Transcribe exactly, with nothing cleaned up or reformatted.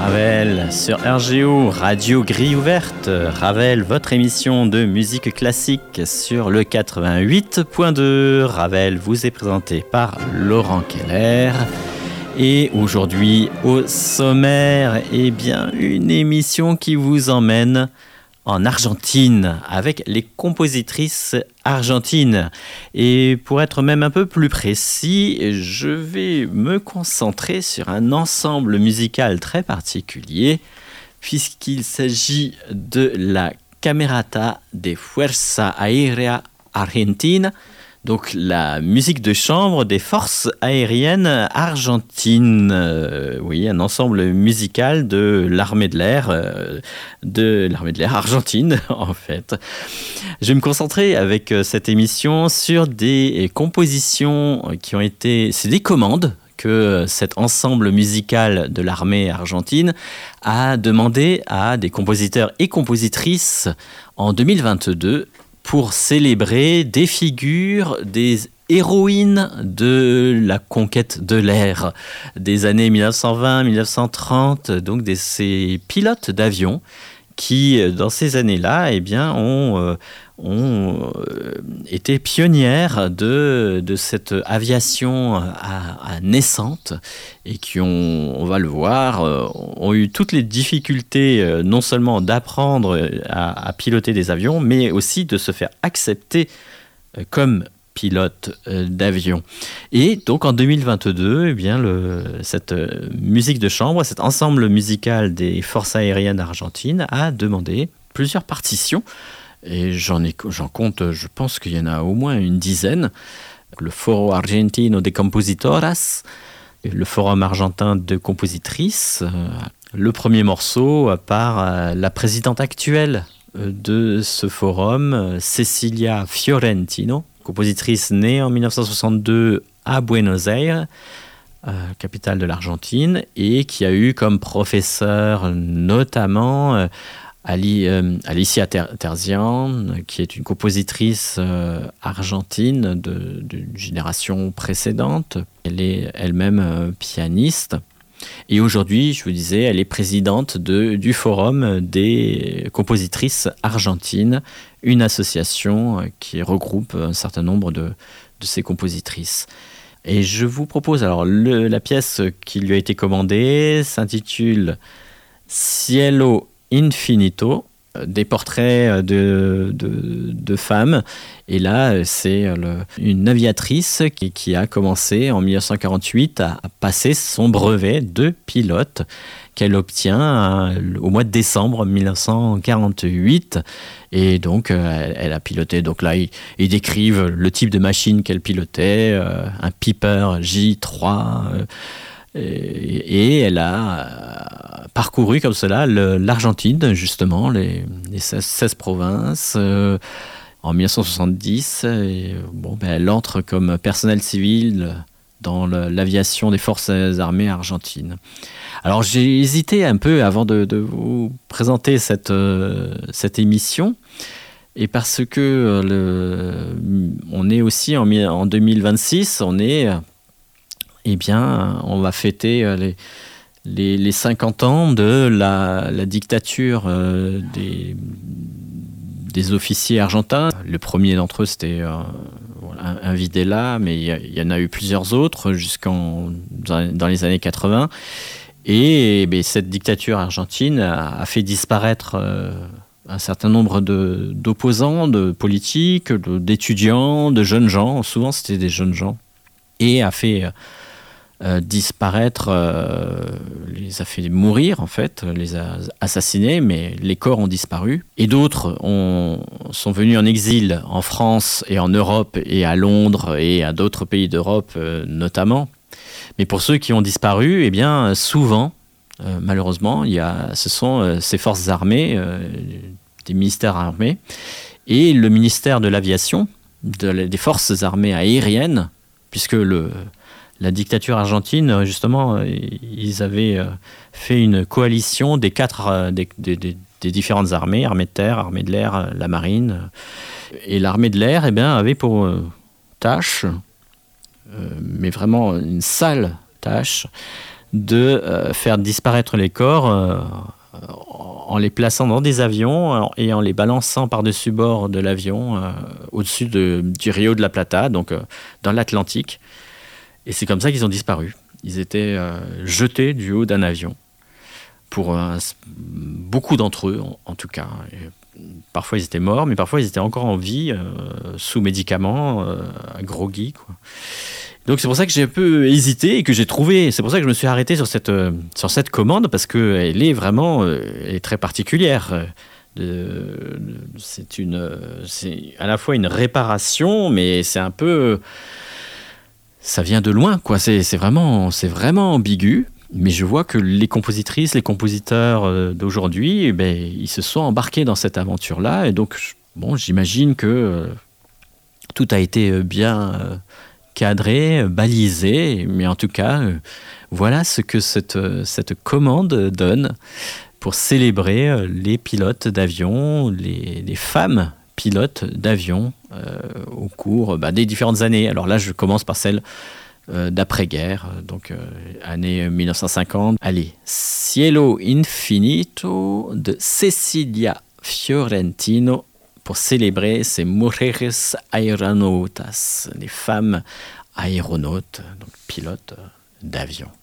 Ravel sur R G O, Radio Grille Ouverte. Ravel, votre émission de musique classique sur le quatre-vingt-huit point deux. Ravel vous est présenté par Laurent Keller. Et aujourd'hui, au sommaire, eh bien, une émission qui vous emmène en Argentine avec les compositrices argentines. Et pour être même un peu plus précis, je vais me concentrer sur un ensemble musical très particulier puisqu'il s'agit de la Camerata de Fuerza Aérea Argentina, donc la musique de chambre des forces aériennes argentines. Euh, oui, un ensemble musical de l'armée de l'air, euh, de l'armée de l'air argentine en fait. Je vais me concentrer avec euh, cette émission sur des compositions qui ont été, c'est des commandes que cet ensemble musical de l'armée argentine a demandé à des compositeurs et compositrices en deux mille vingt-deux pour célébrer des figures, des héroïnes de la conquête de l'air des années dix-neuf cent vingt à dix-neuf cent trente, donc des, ces pilotes d'avion qui, dans ces années-là, eh bien, ont, euh, ont euh, été pionnières de, de cette aviation à, à naissante et qui, ont, on va le voir, euh, ont eu toutes les difficultés euh, non seulement d'apprendre à, à piloter des avions, mais aussi de se faire accepter euh, comme pilote euh, d'avion. Et donc en deux mille vingt-deux, eh bien, le, cette euh, musique de chambre, cet ensemble musical des forces aériennes argentines a demandé plusieurs partitions. Et j'en, ai, j'en compte, je pense qu'il y en a au moins une dizaine. Le Foro Argentino de Compositoras, le Forum argentin de compositrices. Le premier morceau par la présidente actuelle de ce forum, Cecilia Fiorentino, compositrice née en dix-neuf cent soixante-deux à Buenos Aires, euh, capitale de l'Argentine, et qui a eu comme professeur notamment euh, Ali, euh, Alicia Ter- Terzian, qui est une compositrice euh, argentine de, d'une génération précédente. Elle est elle-même euh, pianiste. Et aujourd'hui, je vous disais, elle est présidente de, du Forum des compositrices argentines, une association qui regroupe un certain nombre de, de ces compositrices. Et je vous propose, alors, le, la pièce qui lui a été commandée s'intitule Cielo Infinito, des portraits de, de, de femmes. Et là, c'est le, une aviatrice qui, qui a commencé en dix-neuf cent quarante-huit à, à passer son brevet de pilote qu'elle obtient à, au mois de décembre dix-neuf cent quarante-huit. Et donc, elle, elle a piloté. Donc là, ils, ils décrivent le type de machine qu'elle pilotait, euh, un Piper J trois. Euh, Et elle a parcouru comme cela l'Argentine, justement, les, les seize, seize provinces, euh, en dix-neuf cent soixante-dix. Et, bon, ben, elle entre comme personnel civil dans le, l'aviation des forces armées argentines. Alors j'ai hésité un peu avant de, de vous présenter cette, euh, cette émission, et parce que le, on est aussi en, en deux mille vingt-six, on est... Eh bien, on va fêter les, les, les cinquante ans de la, la dictature euh, des, des officiers argentins. Le premier d'entre eux, c'était euh, voilà, un Videla, mais il y, il y en a eu plusieurs autres jusqu'en dans les années quatre-vingts. Et, et cette dictature argentine a, a fait disparaître euh, un certain nombre de, d'opposants, de politiques, de, d'étudiants, de jeunes gens. Souvent, c'était des jeunes gens. Et a fait... Euh, disparaître, euh, les a fait mourir en fait, les a assassinés, mais les corps ont disparu. Et d'autres ont, sont venus en exil en France et en Europe et à Londres et à d'autres pays d'Europe euh, notamment. Mais pour ceux qui ont disparu, eh bien souvent, euh, malheureusement, il y a, ce sont euh, ces forces armées, euh, des ministères armés, et le ministère de l'aviation, de, des forces armées aériennes, puisque le La dictature argentine, justement, ils avaient fait une coalition des quatre, des, des, des différentes armées, armée de terre, armée de l'air, la marine. Et l'armée de l'air, eh bien, avait pour tâche, euh, mais vraiment une sale tâche, de euh, faire disparaître les corps euh, en les plaçant dans des avions et en les balançant par-dessus bord de l'avion euh, au-dessus de, du Rio de la Plata, donc euh, dans l'Atlantique. Et c'est comme ça qu'ils ont disparu. Ils étaient euh, jetés du haut d'un avion. Pour euh, beaucoup d'entre eux, en, en tout cas. Et parfois, ils étaient morts, mais parfois, ils étaient encore en vie, euh, sous médicaments, euh, groggy, quoi. Donc, c'est pour ça que j'ai un peu hésité et que j'ai trouvé... C'est pour ça que je me suis arrêté sur cette, euh, sur cette commande, parce qu'elle est vraiment euh, elle est très particulière. De, de, c'est, une, c'est à la fois une réparation, mais c'est un peu... Ça vient de loin, quoi. C'est, c'est, vraiment, c'est vraiment ambigu. Mais je vois que les compositrices, les compositeurs d'aujourd'hui, eh ben, ils se sont embarqués dans cette aventure-là. Et donc, bon, j'imagine que euh, tout a été bien euh, cadré, balisé. Mais en tout cas, euh, voilà ce que cette, cette commande donne pour célébrer les pilotes d'avion, les, les femmes pilotes d'avion euh, au cours bah, des différentes années. Alors là, je commence par celle... d'après-guerre, donc euh, année mille neuf cent cinquante. Allez, Cielo Infinito de Cecilia Fiorentino pour célébrer ces mujeres aeronautas, les femmes aéronautes, donc pilotes d'avion.